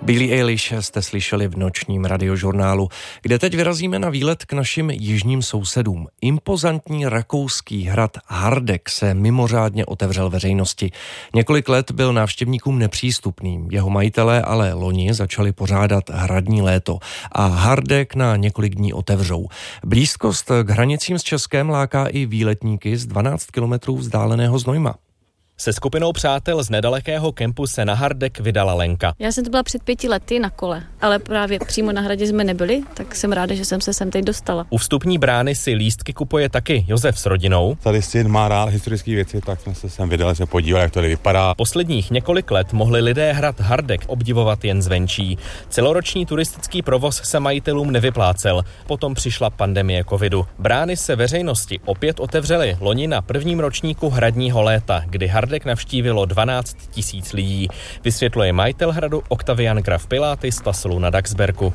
Billie Eilish jste slyšeli v nočním radiožurnálu, kde teď vyrazíme na výlet k našim jižním sousedům. Impozantní rakouský hrad Hardegg se mimořádně otevřel veřejnosti. Několik let byl návštěvníkům nepřístupným. Jeho majitelé ale loni začali pořádat hradní léto a Hardegg na několik dní otevřou. Blízkost k hranicím s Českem láká i výletníky z 12 kilometrů vzdáleného Znojma. Se skupinou přátel z nedalekého kempu se na Hardegg vydala Lenka. Já jsem to byla před 5 lety na kole, ale právě přímo na hradě jsme nebyli, tak jsem ráda, že jsem se sem teď dostala. U vstupní brány si lístky kupuje taky Josef s rodinou. Tady syn má rád historické věci, tak jsme se sem vydali se podívat, jak to tady vypadá. Posledních několik let mohli lidé hrad Hardegg obdivovat jen zvenčí. Celoroční turistický provoz se majitelům nevyplácel. Potom přišla pandemie covidu. Brány se veřejnosti opět otevřely loni na prvním ročníku hradního léta, kdy Hardegg navštívilo 12 000 lidí. Vysvětluje majitel hradu Octavian Graf Pilaty z Tasselu na Daxbergu.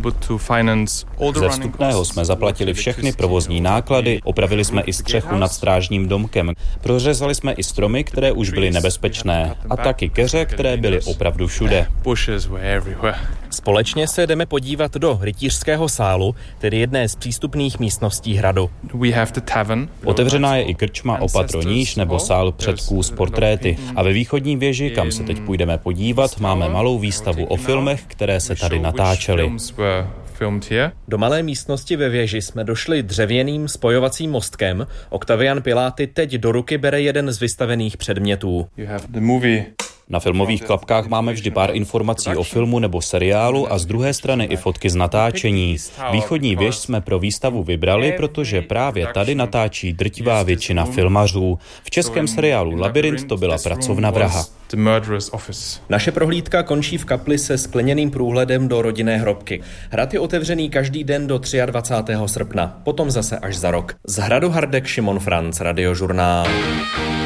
Ze vstupného jsme zaplatili všechny provozní náklady, opravili jsme i střechu nad strážním domkem, prořezali jsme i stromy, které už byly nebezpečné, a taky keře, které byly opravdu všude. Společně se jdeme podívat do rytířského sálu, tedy jedné z přístupných místností hradu. Otevřená je i krčma o patro níž nebo sál předků s portréty. A ve východní věži, kam se teď půjdeme podívat, máme malou výstavu o filmech, které se tady natáčely. Do malé místnosti ve věži jsme došli dřevěným spojovacím mostkem. Octavian Pilaty teď do ruky bere jeden z vystavených předmětů. Na filmových klapkách máme vždy pár informací o filmu nebo seriálu a z druhé strany i fotky z natáčení. Východní věž jsme pro výstavu vybrali, protože právě tady natáčí drtivá většina filmařů. V českém seriálu Labyrint to byla pracovna vraha. Naše prohlídka končí v kapli se skleněným průhledem do rodinné hrobky. Hrad je otevřený každý den do 23. srpna, potom zase až za rok. Z hradu Hardegg Šimon Franc, Radiožurnál.